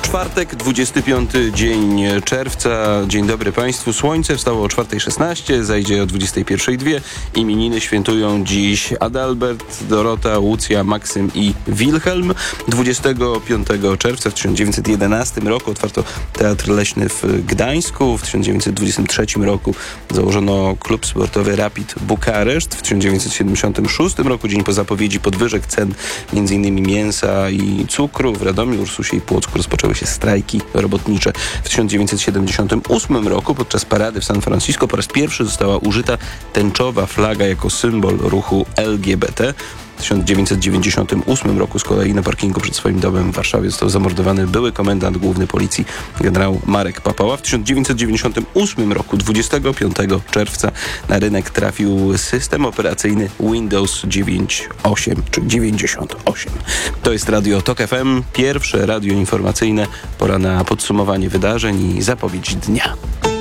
Czwartek, 25 dzień czerwca. Dzień dobry Państwu. Słońce wstało o 4:16, zajdzie o 21:02. Imieniny świętują dziś Adalbert, Dorota, Łucja, Maksym i Wilhelm. 25 czerwca w 1911 roku otwarto Teatr Leśny w Gdańsku. W 1923 roku założono klub sportowy Rapid Bukareszt. W 1976 roku, dzień po zapowiedzi podwyżek cen m.in. mięsa i cukru, w Radomiu, Ursusie i Płocku rozpoczęły się strajki robotnicze. W 1978 roku podczas parady w San Francisco po raz pierwszy została użyta tęczowa flaga jako symbol ruchu LGBT. W 1998 roku z kolei na parkingu przed swoim domem w Warszawie został zamordowany były komendant główny policji generał Marek Papała. W 1998 roku 25 czerwca na rynek trafił system operacyjny Windows 98 czy 98. To jest Radio TOK FM, pierwsze radio informacyjne. Pora na podsumowanie wydarzeń i zapowiedź dnia.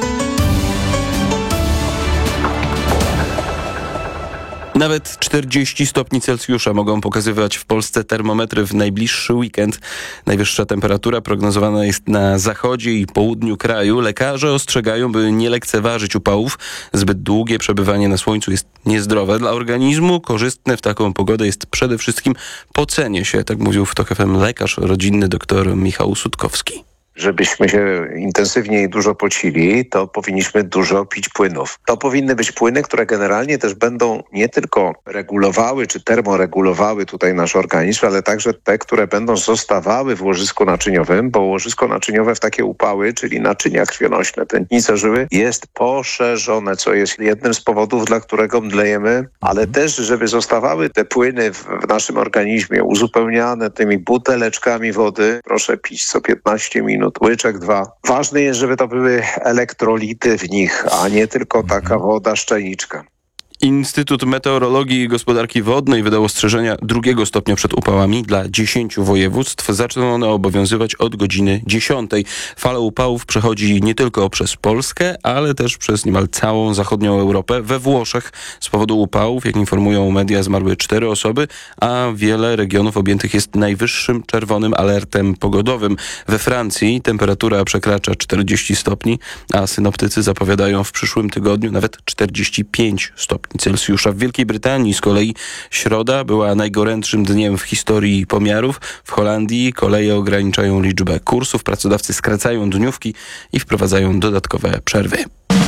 Nawet 40 stopni Celsjusza mogą pokazywać w Polsce termometry w najbliższy weekend. Najwyższa temperatura prognozowana jest na zachodzie i południu kraju. Lekarze ostrzegają, by nie lekceważyć upałów. Zbyt długie przebywanie na słońcu jest niezdrowe dla organizmu. Korzystne w taką pogodę jest przede wszystkim pocenie się, tak mówił w TOK FM lekarz rodzinny dr Michał Sutkowski. Żebyśmy się intensywnie i dużo pocili, to powinniśmy dużo pić płynów. To powinny być płyny, które generalnie też będą nie tylko regulowały czy termoregulowały tutaj nasz organizm, ale także te, które będą zostawały w łożysku naczyniowym, bo łożysko naczyniowe w takie upały, czyli naczynia krwionośne, tętnice żyły, jest poszerzone, co jest jednym z powodów, dla którego mdlejemy, ale też, żeby zostawały te płyny w naszym organizmie uzupełniane tymi buteleczkami wody. Proszę pić co 15 minut. Łyczek 2. Ważne jest, żeby to były elektrolity w nich, a nie tylko taka woda szczelniczka. Instytut Meteorologii i Gospodarki Wodnej wydał ostrzeżenia 2 stopnia przed upałami dla 10 województw. Zaczną one obowiązywać od godziny 10. Fala upałów przechodzi nie tylko przez Polskę, ale też przez niemal całą zachodnią Europę. We Włoszech z powodu upałów, jak informują media, zmarły 4 osoby, a wiele regionów objętych jest najwyższym czerwonym alertem pogodowym. We Francji temperatura przekracza 40 stopni, a synoptycy zapowiadają w przyszłym tygodniu nawet 45 stopni Celsjusza. W Wielkiej Brytanii z kolei środa była najgorętszym dniem w historii pomiarów. W Holandii koleje ograniczają liczbę kursów, pracodawcy skracają dniówki i wprowadzają dodatkowe przerwy.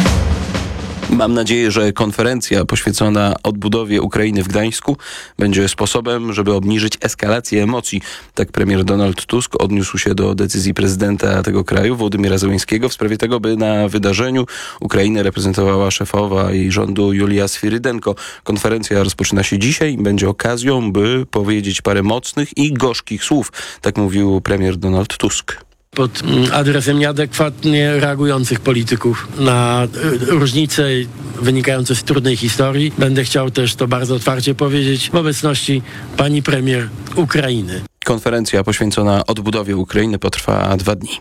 Mam nadzieję, że konferencja poświęcona odbudowie Ukrainy w Gdańsku będzie sposobem, żeby obniżyć eskalację emocji. Tak premier Donald Tusk odniósł się do decyzji prezydenta tego kraju, Wołodymyra Zełenskiego, w sprawie tego, by na wydarzeniu Ukrainę reprezentowała szefowa jej rządu Julia Swirydenko. Konferencja rozpoczyna się dzisiaj i będzie okazją, by powiedzieć parę mocnych i gorzkich słów. Tak mówił premier Donald Tusk. Pod adresem nieadekwatnie reagujących polityków na różnice wynikające z trudnej historii. Będę chciał też to bardzo otwarcie powiedzieć w obecności pani premier Ukrainy. Konferencja poświęcona odbudowie Ukrainy potrwa 2 dni.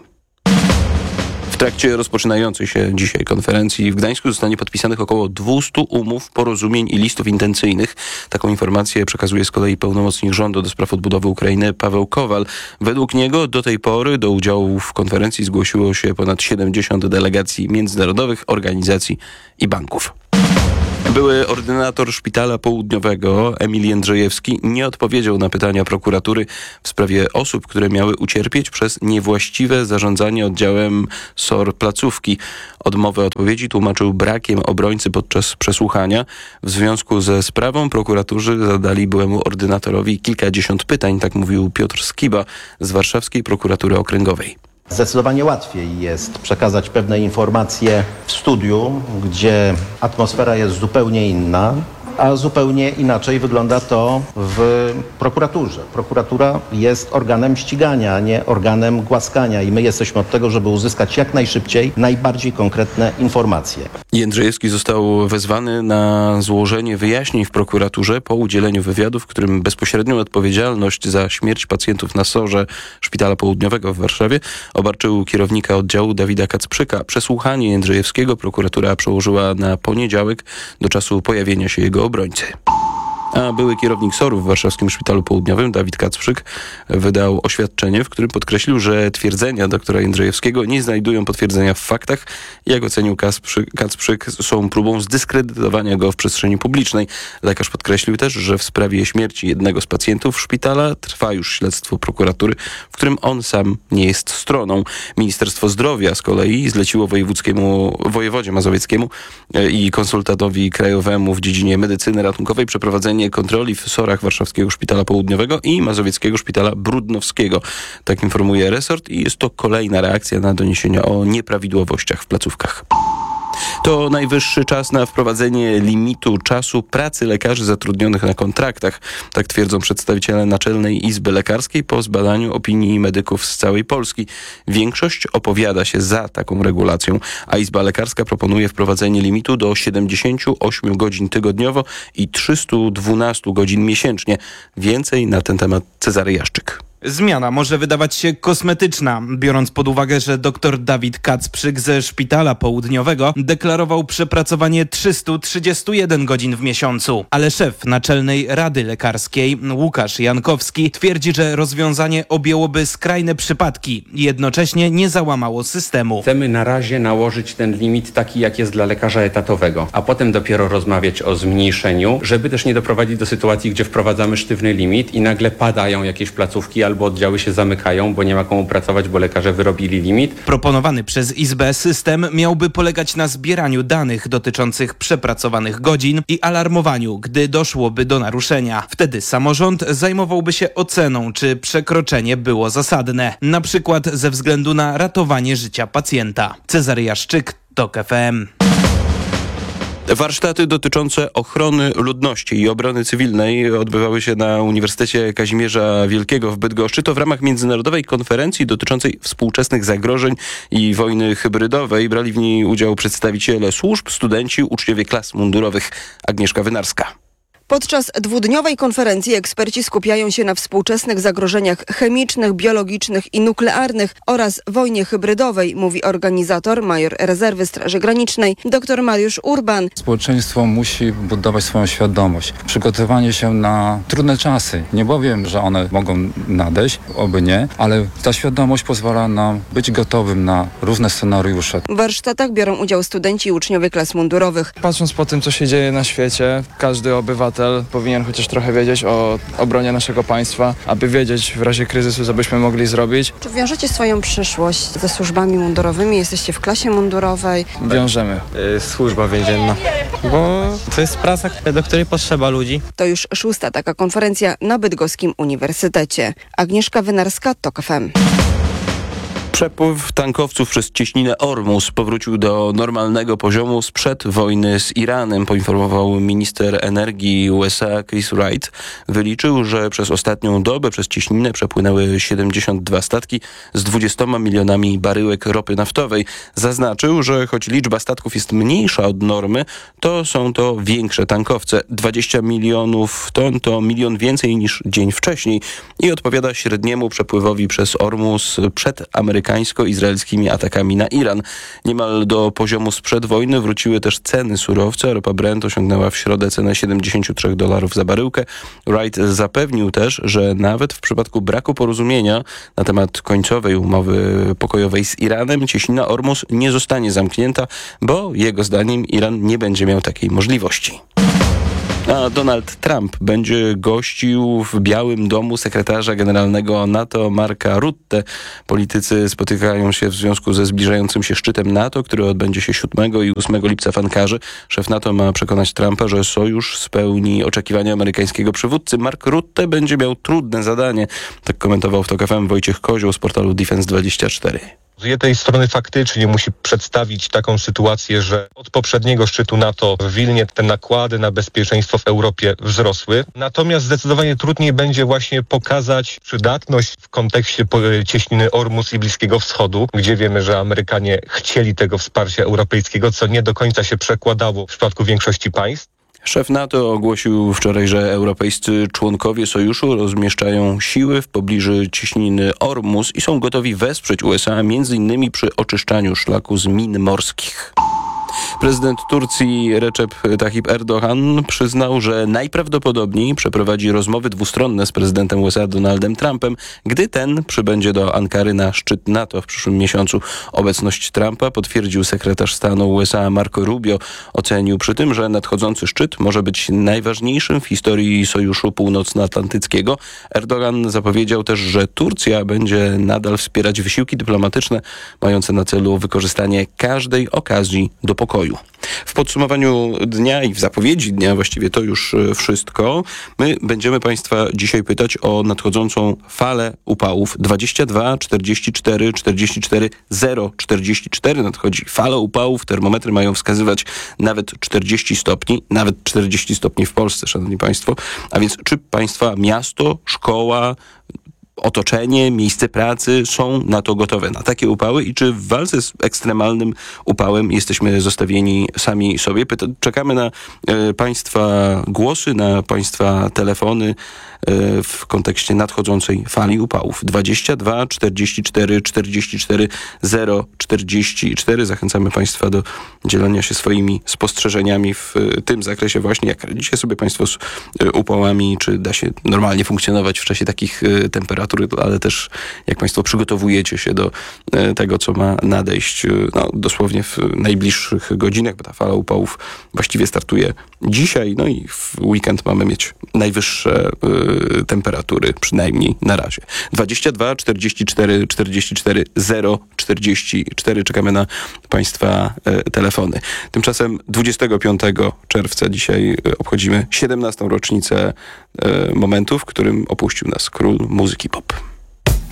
W trakcie rozpoczynającej się dzisiaj konferencji w Gdańsku zostanie podpisanych około 200 umów, porozumień i listów intencyjnych. Taką informację przekazuje z kolei pełnomocnik rządu do spraw odbudowy Ukrainy Paweł Kowal. Według niego do tej pory do udziału w konferencji zgłosiło się ponad 70 delegacji międzynarodowych, organizacji i banków. Były ordynator Szpitala Południowego Emil Jędrzejewski nie odpowiedział na pytania prokuratury w sprawie osób, które miały ucierpieć przez niewłaściwe zarządzanie oddziałem SOR placówki. Odmowę odpowiedzi tłumaczył brakiem obrońcy podczas przesłuchania. W związku ze sprawą prokuratorzy zadali byłemu ordynatorowi kilkadziesiąt pytań, tak mówił Piotr Skiba z Warszawskiej Prokuratury Okręgowej. Zdecydowanie łatwiej jest przekazać pewne informacje w studiu, gdzie atmosfera jest zupełnie inna, a zupełnie inaczej wygląda to w prokuraturze. Prokuratura jest organem ścigania, a nie organem głaskania i my jesteśmy od tego, żeby uzyskać jak najszybciej najbardziej konkretne informacje. Jędrzejewski został wezwany na złożenie wyjaśnień w prokuraturze po udzieleniu wywiadu, w którym bezpośrednią odpowiedzialność za śmierć pacjentów na SOR-ze Szpitala Południowego w Warszawie obarczył kierownika oddziału Dawida Kacprzyka. Przesłuchanie Jędrzejewskiego prokuratura przełożyła na poniedziałek do czasu pojawienia się jego obrońcy. A były kierownik SOR-u w warszawskim Szpitalu Południowym, Dawid Kacprzyk, wydał oświadczenie, w którym podkreślił, że twierdzenia doktora Jędrzejewskiego nie znajdują potwierdzenia w faktach. Jak ocenił Kacprzyk, są próbą zdyskredytowania go w przestrzeni publicznej. Lekarz podkreślił też, że w sprawie śmierci jednego z pacjentów szpitala trwa już śledztwo prokuratury, w którym on sam nie jest stroną. Ministerstwo Zdrowia z kolei zleciło wojewodzie mazowieckiemu i konsultantowi krajowemu w dziedzinie medycyny ratunkowej przeprowadzenie kontroli w SOR-ach Warszawskiego Szpitala Południowego i Mazowieckiego Szpitala Brudnowskiego. Tak informuje resort i jest to kolejna reakcja na doniesienia o nieprawidłowościach w placówkach. To najwyższy czas na wprowadzenie limitu czasu pracy lekarzy zatrudnionych na kontraktach. Tak twierdzą przedstawiciele Naczelnej Izby Lekarskiej po zbadaniu opinii medyków z całej Polski. Większość opowiada się za taką regulacją, a Izba Lekarska proponuje wprowadzenie limitu do 78 godzin tygodniowo i 312 godzin miesięcznie. Więcej na ten temat Cezary Jaszczyk. Zmiana może wydawać się kosmetyczna, biorąc pod uwagę, że dr Dawid Kacprzyk ze Szpitala Południowego deklarował przepracowanie 331 godzin w miesiącu. Ale szef Naczelnej Rady Lekarskiej Łukasz Jankowski twierdzi, że rozwiązanie objęłoby skrajne przypadki i jednocześnie nie załamało systemu. Chcemy na razie nałożyć ten limit taki, jak jest dla lekarza etatowego, a potem dopiero rozmawiać o zmniejszeniu, żeby też nie doprowadzić do sytuacji, gdzie wprowadzamy sztywny limit i nagle padają jakieś placówki albo oddziały się zamykają, bo nie ma komu pracować, bo lekarze wyrobili limit. Proponowany przez Izbę system miałby polegać na zbieraniu danych dotyczących przepracowanych godzin i alarmowaniu, gdy doszłoby do naruszenia. Wtedy samorząd zajmowałby się oceną, czy przekroczenie było zasadne, na przykład ze względu na ratowanie życia pacjenta. Cezary Jaszczyk, TOK FM. Warsztaty dotyczące ochrony ludności i obrony cywilnej odbywały się na Uniwersytecie Kazimierza Wielkiego w Bydgoszczy. To w ramach międzynarodowej konferencji dotyczącej współczesnych zagrożeń i wojny hybrydowej. Brali w niej udział przedstawiciele służb, studenci, uczniowie klas mundurowych. Agnieszka Wynarska. Podczas dwudniowej konferencji eksperci skupiają się na współczesnych zagrożeniach chemicznych, biologicznych i nuklearnych oraz wojnie hybrydowej, mówi organizator, major rezerwy Straży Granicznej, dr Mariusz Urban. Społeczeństwo musi budować swoją świadomość. Przygotowanie się na trudne czasy. Nie powiem, że one mogą nadejść, oby nie, ale ta świadomość pozwala nam być gotowym na różne scenariusze. W warsztatach biorą udział studenci i uczniowie klas mundurowych. Patrząc po tym, co się dzieje na świecie, każdy obywatel powinien chociaż trochę wiedzieć o obronie naszego państwa, aby wiedzieć w razie kryzysu, co byśmy mogli zrobić. Czy wiążecie swoją przyszłość ze służbami mundurowymi? Jesteście w klasie mundurowej? Wiążemy. Służba więzienna, bo to jest praca, do której potrzeba ludzi. To już 6. taka konferencja na Bydgoskim Uniwersytecie. Agnieszka Wynarska, TOK FM. Przepływ tankowców przez cieśninę Ormus powrócił do normalnego poziomu sprzed wojny z Iranem, poinformował minister energii USA Chris Wright. Wyliczył, że przez ostatnią dobę przez cieśninę przepłynęły 72 statki z 20 milionami baryłek ropy naftowej. Zaznaczył, że choć liczba statków jest mniejsza od normy, to są to większe tankowce. 20 milionów ton to milion więcej niż dzień wcześniej i odpowiada średniemu przepływowi przez Ormus przed amerykańsko-izraelskimi atakami na Iran. Niemal do poziomu sprzed wojny wróciły też ceny surowca. Ropa Brent osiągnęła w środę cenę $73 za baryłkę. Wright zapewnił też, że nawet w przypadku braku porozumienia na temat końcowej umowy pokojowej z Iranem, cieśnina Ormus nie zostanie zamknięta, bo jego zdaniem Iran nie będzie miał takiej możliwości. A Donald Trump będzie gościł w Białym Domu sekretarza generalnego NATO Marka Rutte. Politycy spotykają się w związku ze zbliżającym się szczytem NATO, który odbędzie się 7 i 8 lipca w Ankarze. Szef NATO ma przekonać Trumpa, że sojusz spełni oczekiwania amerykańskiego przywódcy. Mark Rutte będzie miał trudne zadanie. Tak komentował w TOK FM Wojciech Kozioł z portalu Defense24. Z jednej strony faktycznie musi przedstawić taką sytuację, że od poprzedniego szczytu NATO w Wilnie te nakłady na bezpieczeństwo w Europie wzrosły. Natomiast zdecydowanie trudniej będzie właśnie pokazać przydatność w kontekście cieśniny Ormus i Bliskiego Wschodu, gdzie wiemy, że Amerykanie chcieli tego wsparcia europejskiego, co nie do końca się przekładało w przypadku większości państw. Szef NATO ogłosił wczoraj, że europejscy członkowie sojuszu rozmieszczają siły w pobliżu cieśniny Ormus i są gotowi wesprzeć USA m.in. przy oczyszczaniu szlaku z min morskich. Prezydent Turcji Recep Tayyip Erdoğan przyznał, że najprawdopodobniej przeprowadzi rozmowy dwustronne z prezydentem USA Donaldem Trumpem, gdy ten przybędzie do Ankary na szczyt NATO w przyszłym miesiącu. Obecność Trumpa potwierdził sekretarz stanu USA Marco Rubio. Ocenił przy tym, że nadchodzący szczyt może być najważniejszym w historii Sojuszu Północnoatlantyckiego. Erdoğan zapowiedział też, że Turcja będzie nadal wspierać wysiłki dyplomatyczne mające na celu wykorzystanie każdej okazji do pokoju. W podsumowaniu dnia i w zapowiedzi dnia właściwie to już wszystko. My będziemy Państwa dzisiaj pytać o nadchodzącą falę upałów. 22, 44, 44, 0, 44 nadchodzi fala upałów. Termometry mają wskazywać nawet 40 stopni, nawet 40 stopni w Polsce, szanowni Państwo. A więc czy Państwa miasto, szkoła, otoczenie, miejsce pracy są na to gotowe, na takie upały i czy w walce z ekstremalnym upałem jesteśmy zostawieni sami sobie? Czekamy na Państwa głosy, na Państwa telefony w kontekście nadchodzącej fali upałów. 22 44 44 0 44. Zachęcamy Państwa do dzielenia się swoimi spostrzeżeniami w tym zakresie właśnie, jak radzicie sobie Państwo z upałami, czy da się normalnie funkcjonować w czasie takich temperatur, ale też jak Państwo przygotowujecie się do tego, co ma nadejść dosłownie w najbliższych godzinach, bo ta fala upałów właściwie startuje dzisiaj, no i w weekend mamy mieć najwyższe temperatury, przynajmniej na razie. 22 44 44 0 44. Czekamy na Państwa telefony. Tymczasem 25 czerwca dzisiaj obchodzimy 17. rocznicę momentu, w którym opuścił nas król muzyki pop.